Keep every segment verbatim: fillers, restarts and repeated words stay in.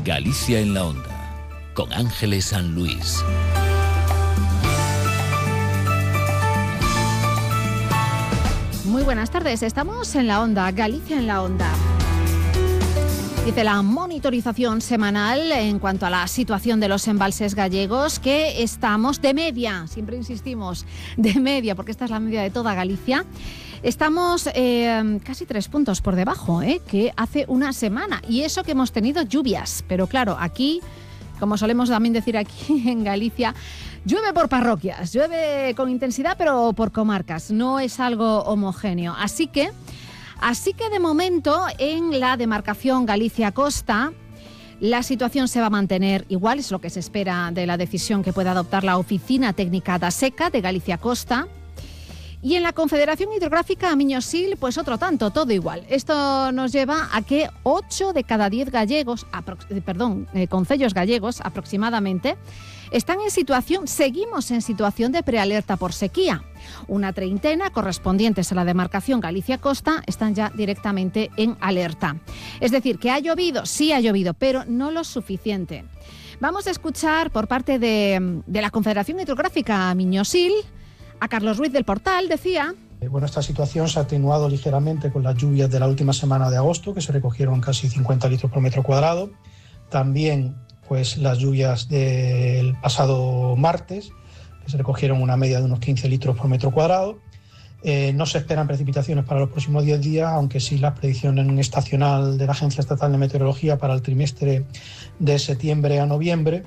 Galicia en la Onda, con Ángeles San Luis. Muy buenas tardes, estamos en la Onda, Galicia en la Onda. Dice la monitorización semanal en cuanto a la situación de los embalses gallegos que estamos de media, siempre insistimos, de media, porque esta es la media de toda Galicia. Estamos eh, casi tres puntos por debajo eh, que hace una semana, y eso que hemos tenido lluvias, pero claro, aquí, como solemos también decir aquí en Galicia, llueve por parroquias, llueve con intensidad pero por comarcas, no es algo homogéneo, así que Así que de momento en la demarcación Galicia-Costa la situación se va a mantener igual, es lo que se espera de la decisión que pueda adoptar la Oficina Técnica da Seca de Galicia-Costa. Y en la Confederación Hidrográfica Miño-Sil, pues otro tanto, todo igual. Esto nos lleva a que ocho de cada diez gallegos, perdón, eh, concellos gallegos aproximadamente, están en situación, seguimos en situación de prealerta por sequía. Una treintena, correspondientes a la demarcación Galicia-Costa, están ya directamente en alerta. Es decir, que ha llovido, sí ha llovido, pero no lo suficiente. Vamos a escuchar por parte de, de la Confederación Hidrográfica Miño-Sil a Carlos Ruiz del Portal, decía... Bueno, esta situación se ha atenuado ligeramente con las lluvias de la última semana de agosto, que se recogieron casi cincuenta litros por metro cuadrado. También, pues, las lluvias del pasado martes, que se recogieron una media de unos quince litros por metro cuadrado. Eh, no se esperan precipitaciones para los próximos diez días, aunque sí la predicción estacional de la Agencia Estatal de Meteorología para el trimestre de septiembre a noviembre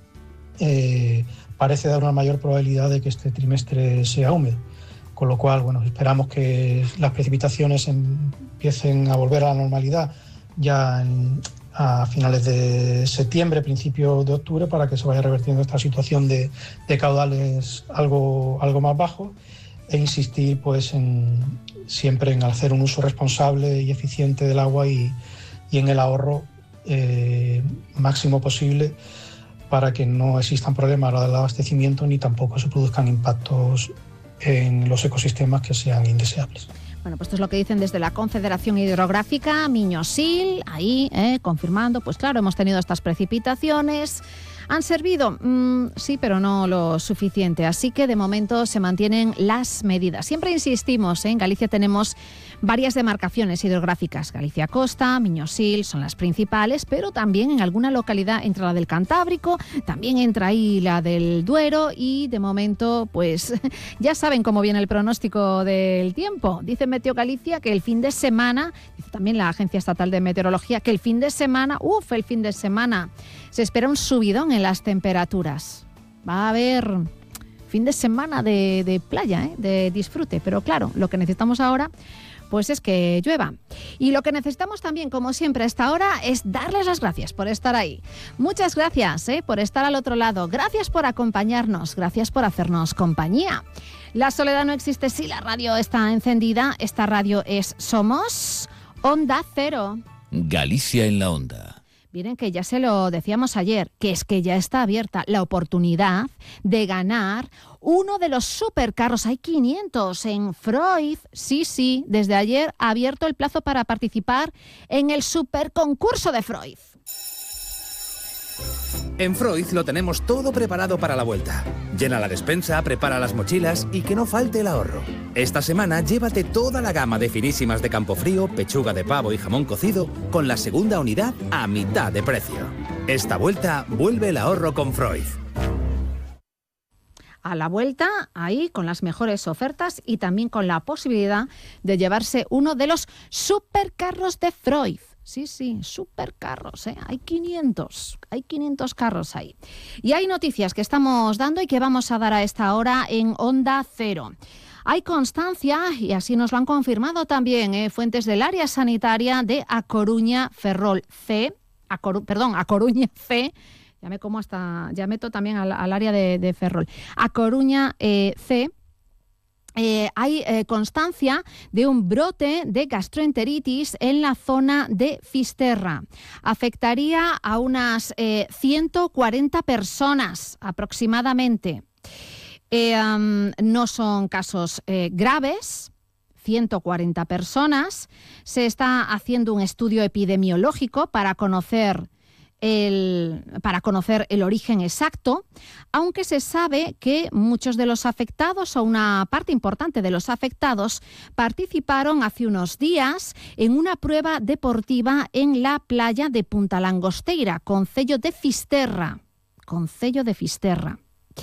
eh, parece dar una mayor probabilidad de que este trimestre sea húmedo, con lo cual, bueno, esperamos que las precipitaciones empiecen a volver a la normalidad ya en, a finales de septiembre, principios de octubre, para que se vaya revertiendo esta situación de, de caudales algo, algo más bajos, e insistir pues en, siempre en hacer un uso responsable y eficiente del agua y, y en el ahorro eh, máximo posible, para que no existan problemas a la hora del abastecimiento ni tampoco se produzcan impactos en los ecosistemas que sean indeseables. Bueno, pues esto es lo que dicen desde la Confederación Hidrográfica Miño-Sil, ahí eh, confirmando, pues claro, hemos tenido estas precipitaciones. ¿Han servido? Mm, sí, pero no lo suficiente. Así que de momento se mantienen las medidas. Siempre insistimos, ¿eh? En Galicia tenemos varias demarcaciones hidrográficas. Galicia-Costa, Miño-Sil son las principales, pero también en alguna localidad entra la del Cantábrico, también entra ahí la del Duero, y de momento, pues ya saben cómo viene el pronóstico del tiempo. Dice Meteo Galicia que el fin de semana, dice también la Agencia Estatal de Meteorología, que el fin de semana, uff, el fin de semana, se espera un subidón en las temperaturas. Va a haber fin de semana de, de playa, ¿eh? De disfrute, pero claro, lo que necesitamos ahora pues es que llueva. Y lo que necesitamos también, como siempre a esta hora, es darles las gracias por estar ahí. Muchas gracias ¿eh? por estar al otro lado. Gracias por acompañarnos, gracias por hacernos compañía. La soledad no existe si la radio está encendida. Esta radio es Somos Onda Cero. Galicia en la Onda. Miren que ya se lo decíamos ayer, que es que ya está abierta la oportunidad de ganar uno de los supercarros. Hay quinientos en Freud. Sí, sí, desde ayer ha abierto el plazo para participar en el superconcurso de Freud. En Freud lo tenemos todo preparado para la vuelta. Llena la despensa, prepara las mochilas y que no falte el ahorro. Esta semana llévate toda la gama de finísimas de Campofrío, pechuga de pavo y jamón cocido con la segunda unidad a mitad de precio. Esta vuelta vuelve el ahorro con Freud. A la vuelta, ahí con las mejores ofertas y también con la posibilidad de llevarse uno de los supercarros de Freud. Sí, sí, supercarros, ¿eh? Hay quinientos, hay quinientos carros ahí. Y hay noticias que estamos dando y que vamos a dar a esta hora en Onda Cero. Hay constancia, y así nos lo han confirmado también ¿eh? fuentes del área sanitaria de A Coruña Ferrol C, a Coru- perdón, A Coruña C, ya me como hasta, ya meto también al, al área de, de Ferrol, A Coruña eh, C. Eh, hay eh, constancia de un brote de gastroenteritis en la zona de Fisterra. Afectaría a unas eh, ciento cuarenta personas aproximadamente. Eh, um, no son casos eh, graves, ciento cuarenta personas. Se está haciendo un estudio epidemiológico para conocer el, para conocer el origen exacto, aunque se sabe que muchos de los afectados, o una parte importante de los afectados, participaron hace unos días en una prueba deportiva en la playa de Punta Langosteira, concello de Fisterra. Concello de Fisterra.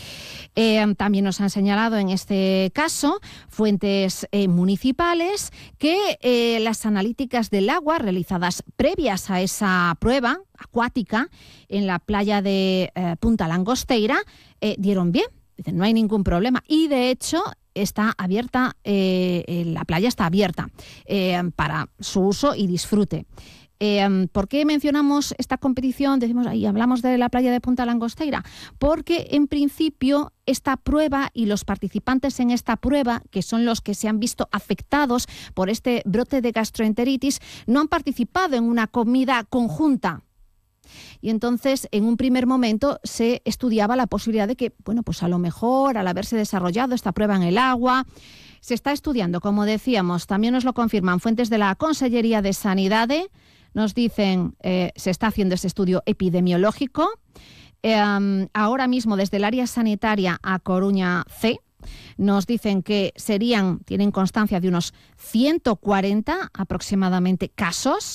Eh, también nos han señalado en este caso fuentes eh, municipales que eh, las analíticas del agua realizadas previas a esa prueba acuática en la playa de eh, Punta Langosteira eh, dieron bien. Dicen, no hay ningún problema. Y de hecho está abierta, eh, la playa está abierta eh, para su uso y disfrute. Eh, ¿Por qué mencionamos esta competición? Decimos ahí, hablamos de la playa de Punta Langosteira, porque en principio esta prueba y los participantes en esta prueba, que son los que se han visto afectados por este brote de gastroenteritis, no han participado en una comida conjunta. Y entonces, en un primer momento, se estudiaba la posibilidad de que, bueno, pues a lo mejor, al haberse desarrollado esta prueba en el agua, se está estudiando, como decíamos, también nos lo confirman fuentes de la Consellería de Sanidade. Nos dicen, eh, se está haciendo ese estudio epidemiológico. Eh, um, ahora mismo, desde el área sanitaria a Coruña C, nos dicen que serían, tienen constancia de unos ciento cuarenta aproximadamente casos.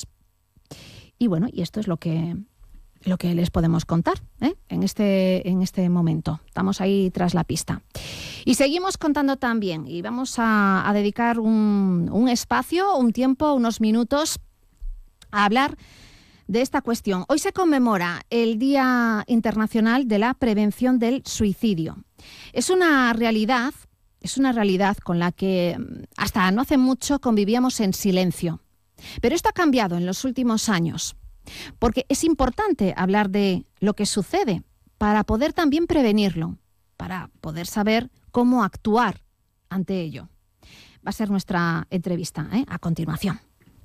Y bueno, y esto es lo que, lo que les podemos contar ¿eh? en, este, en este momento. Estamos ahí tras la pista. Y seguimos contando también, y vamos a, a dedicar un, un espacio, un tiempo, unos minutos a hablar de esta cuestión. Hoy se conmemora el Día Internacional de la Prevención del Suicidio. Es una realidad, es una realidad con la que hasta no hace mucho convivíamos en silencio. Pero esto ha cambiado en los últimos años, porque es importante hablar de lo que sucede para poder también prevenirlo, para poder saber cómo actuar ante ello. Va a ser nuestra entrevista ¿eh? a continuación.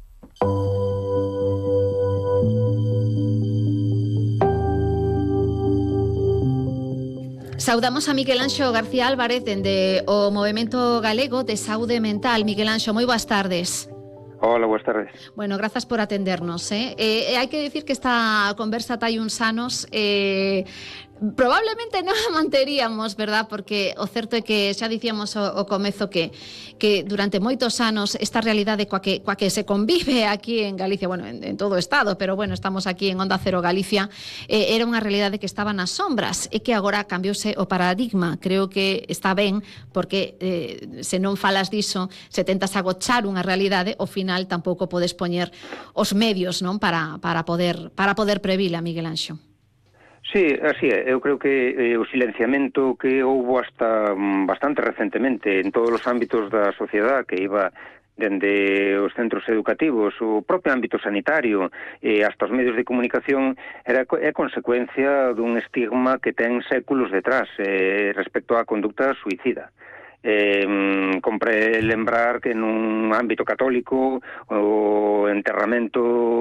Saudamos a Miguel Anxo García Álvarez dende o Movemento Galego de Saúde Mental. Miguel Anxo, moi boas tardes. Hola, buenas tardes. Bueno, gracias por atendernos. ¿eh? Eh, hay que decir que esta conversa tai uns anos eh, probablemente non a manteríamos, verdad? Porque o certo é que xa dicíamos o, o comezo que, que durante moitos anos esta realidade coa que, coa que se convive aquí en Galicia, bueno, en, en todo o Estado, pero bueno, estamos aquí en Onda Cero Galicia, eh, era unha realidade que estaba nas sombras e que agora cambiouse o paradigma. Creo que está ben, porque eh, se non falas diso, se tentas agochar unha realidade, ao final tampouco podes poñer os medios, non, para, para poder para poder previla, Miguel Anxo. Sí, así é. Eu creo que eh, o silenciamento que houbo hasta mm, bastante recentemente en todos os ámbitos da sociedade, que iba dende os centros educativos, o propio ámbito sanitario e hasta os medios de comunicación, era, é consecuencia dun estigma que ten séculos detrás eh, respecto á conducta suicida. Eh, compre lembrar que nun ámbito católico o enterramento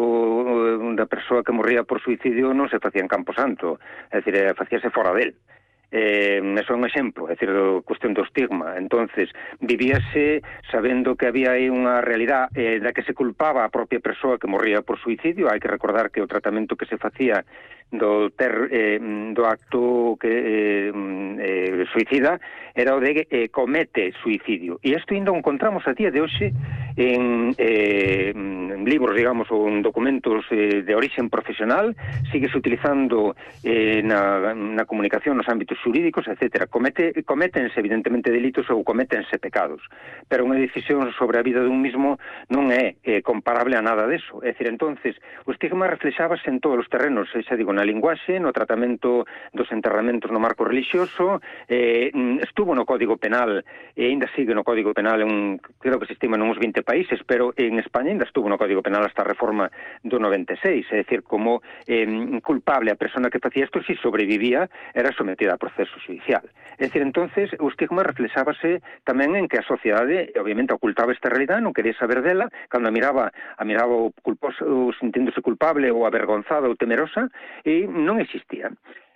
da persoa que morría por suicidio non se facía en Camposanto, é dicir, facíase fora del. Eh, eso é un exemplo, é dicir, do cuestión do estigma. Entonces, vivíase sabendo que había aí unha realidade eh, da que se culpaba a propia persoa que morría por suicidio. Hai que recordar que o tratamento que se facía do, ter, eh, do acto que eh, eh, suicida era o de eh, comete suicidio. E isto ainda o encontramos a día de hoxe en, eh, en libros, digamos, ou en documentos eh, de orixen profesional. Síguese utilizando eh, na, na comunicación nos ámbitos xurídicos, etcétera. Comete, cométense evidentemente delitos ou cométense pecados, pero unha decisión sobre a vida dun mismo non é eh, comparable a nada deso. É dicir, entonces, o estigma reflexábase en todos os terrenos, xa digo, na linguaxe, no tratamento dos enterramentos no marco religioso, eh, estuvo no Código Penal e ainda sigue no Código Penal, en, creo que se estima en uns vinte países, pero en España ainda estuvo no Código Penal hasta a reforma do noventa e seis, é dicir, como eh, culpable a persona que facía isto, si sobrevivía, era sometida a proceso judicial. É dicir, entonces, o estigma reflexábase tamén en que a sociedade, obviamente, ocultaba esta realidade, non quería saber dela, cando a miraba, a miraba o culposo, o sentíndose culpable ou avergonzada ou temerosa, e non existía.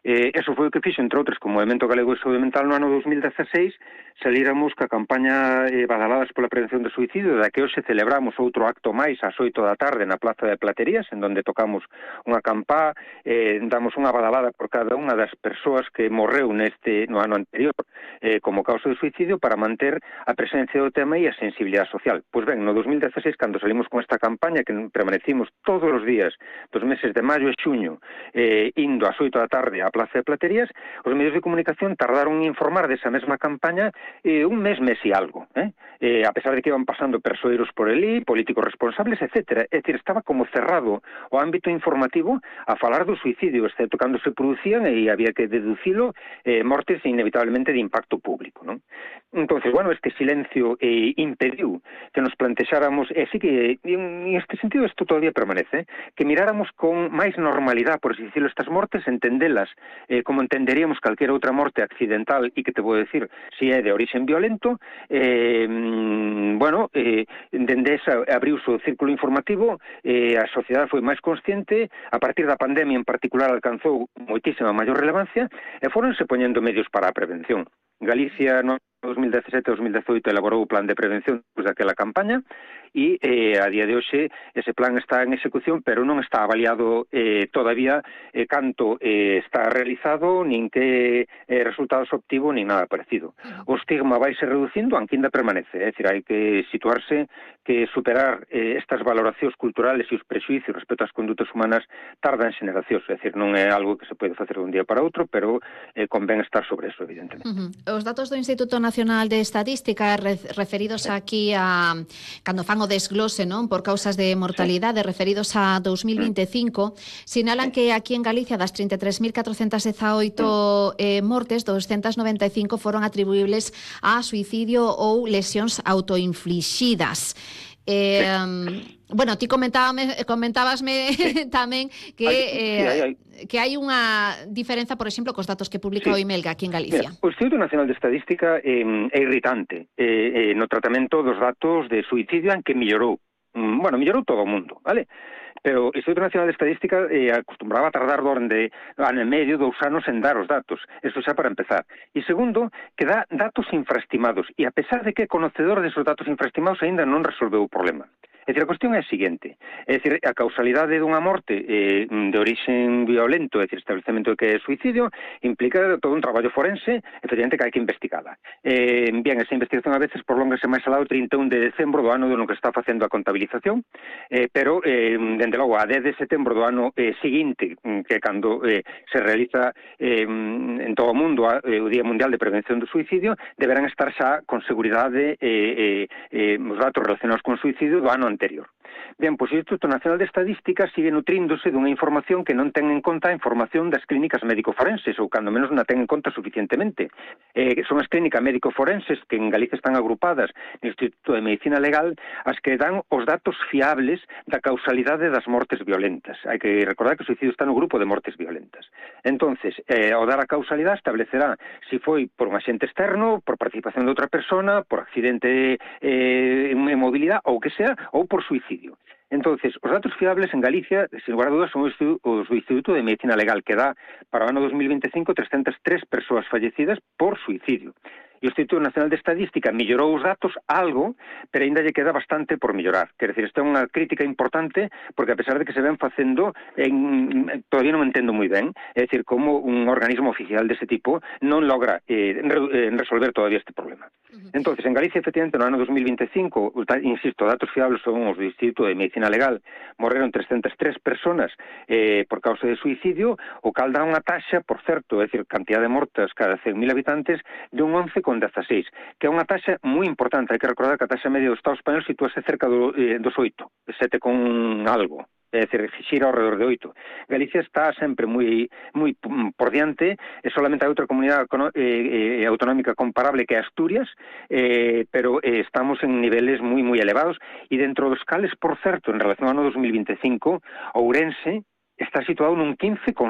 Eh, eso foi o que fixo, entre outras, como Movemento Galego de Saúde Mental no ano dos mil dezaseis, salíramos ca campaña eh, Badaladas pola Prevención do Suicidio, da que hoxe celebramos outro acto máis ás oito da tarde na Plaza de Platerías, en donde tocamos unha campá, eh, damos unha badalada por cada unha das persoas que morreu neste no ano anterior eh, como causa de suicidio, para manter a presencia do tema e a sensibilidade social. Pois ben, no dos mil dezaseis, cando salimos con esta campaña, que permanecimos todos os días dos meses de maio e xuño eh, indo ás oito da tarde á Plaza de Platerías, os medios de comunicación tardaron en informar desa mesma campaña eh, un mes, mes e algo, eh? Eh, a pesar de que iban pasando persoeiros por elí, políticos responsables, etcétera. É dicir, estaba como cerrado o ámbito informativo a falar do suicidio, excepto cando se producían e había que deducilo eh, mortes inevitablemente de impacto público, non? Entonces, bueno, este silencio eh, impediu que nos plantexáramos, e sí que en este sentido isto todavía permanece, eh, que miráramos con máis normalidade, por así decirlo, estas mortes, entendelas eh, como entenderíamos calquera outra morte accidental, e que te vou decir, si é de orixen violento, eh, bueno, eh, dende esa abriuse o círculo informativo, eh, a sociedade foi máis consciente, a partir da pandemia en particular alcanzou moitísima maior relevancia, e foronse poñendo medios para a prevención. Galicia no dos mil dezasete a dos mil dezoito elaborou o plan de prevención despois daquela campaña, e eh, a día de hoxe ese plan está en execución, pero non está avaliado eh, todavía eh, canto eh, está realizado, nin que eh, resultados obtivo, nin nada parecido. O estigma vai se reducindo, aunque ainda permanece, é dicir, hai que situarse que superar eh, estas valoracións culturales e os prexuicios respecto ás condutas humanas tardan xeneracións, é dicir, non é algo que se pode facer de un día para outro, pero eh, convén estar sobre eso, evidentemente. Uh-huh. Os datos do Instituto Nacional de Estadística referidos aquí a cando fan o desglose, non, por causas de mortalidade, sí, referidos a dos mil veinticinco, sinalan que aquí en Galicia das trinta e tres mil catrocentas dezaoito eh, mortes, doscientas noventa e cinco foron atribuibles a suicidio ou lesións autoinflixidas. Eh, bueno, ti comentábame, comentábasme tamén que eh, que hai unha diferenza, por exemplo, cos datos que publica sí. o IMELGA aquí en Galicia. Mira, o Instituto Nacional de Estadística eh, é irritante eh, eh, no tratamento dos datos de suicidio, en que millorou. Mm, bueno, millorou todo o mundo, vale? Pero o Instituto Nacional de Estadística eh, acostumbraba a tardar de ano e medio, dous anos en dar os datos. Eso xa para empezar. E segundo, que dá datos infraestimados. E a pesar de que é conocedor desos datos infraestimados, ainda non resolveu o problema. É dicir, a cuestión é a seguinte, é dicir, a causalidade dunha morte eh, de orixen violento, é dicir, establecemento de que é suicidio, implica todo un traballo forense, efectivamente, que hai que investigala. Eh, bien, esa investigación a veces prolongase máis alá o trinta e un de decembro do ano do no que está facendo a contabilización, eh, pero, eh, dende logo, a dez de setembro do ano eh, seguinte, que é cando eh, se realiza eh, en todo o mundo eh, o Día Mundial de Prevención do Suicidio, deberán estar xa con seguridade eh, eh, eh, os datos relacionados con o suicidio do ano anterior. Ben, pois o Instituto Nacional de Estadística sigue nutríndose dunha información que non ten en conta a información das clínicas médico-forenses, ou cando menos non ten en conta suficientemente. Eh, son as clínicas médico-forenses que en Galicia están agrupadas no Instituto de Medicina Legal, as que dan os datos fiables da causalidade das mortes violentas. Hai que recordar que o suicidio está no grupo de mortes violentas. Entonces, eh, ao dar a causalidade establecerá se foi por un axente externo, por participación de outra persona, por accidente eh, en mobilidade, ou que sea, ou por suicidio. Entonces, os datos fiables en Galicia, sin lugar a dudas, son os do Instituto de Medicina Legal, que dá para o ano dos mil veinticinco trescentas tres persoas fallecidas por suicidio. E o Instituto Nacional de Estadística mellorou os datos algo, pero ainda lle queda bastante por mellorar. Quer decir, esta é unha crítica importante, porque a pesar de que se ven facendo, en, todavía non entendo moi ben, é dicir, como un organismo oficial dese tipo non logra eh, resolver todavía este problema. Entonces, en Galicia, efectivamente, no ano dos mil veinticinco, insisto, datos fiables son os do Instituto de Medicina Legal, morreron trescentas tres personas eh, por causa de suicidio, o cal dá unha taxa, por certo, é dicir, cantidad de mortas cada cen mil habitantes, de un once con dezaseis, que é unha taxa moi importante. Hai que recordar que a taxa media do Estado español sitúase cerca do, eh, dos oito, sete con algo. É dicir, xira ao redor de oito. Galicia está sempre moi moi por diante, e solamente hai outra comunidade eh, eh, autonómica comparable que é Asturias, eh, pero eh, estamos en niveles moi moi elevados, e dentro dos cales, por certo, en relación ao ano dos mil veinticinco, Ourense está situado nun quince con